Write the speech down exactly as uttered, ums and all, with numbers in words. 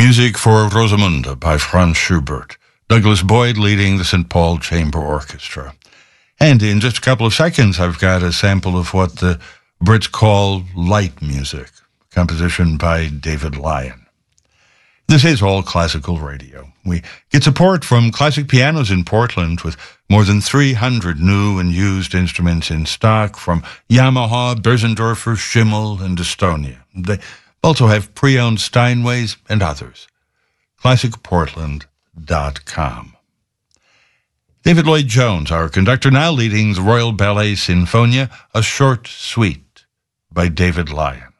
Music for Rosamunde by Franz Schubert. Douglas Boyd leading the Saint Paul Chamber Orchestra. And in just a couple of seconds, I've got a sample of what the Brits call light music, composition by David Lyon. This is All Classical Radio. We get support from Classic Pianos in Portland with more than three hundred new and used instruments in stock from Yamaha, Bösendorfer, Schimmel, and Estonia. They also have pre-owned Steinways and others. classic portland dot com. David Lloyd Jones, our conductor, now leading the Royal Ballet Sinfonia, a short suite by David Lyon.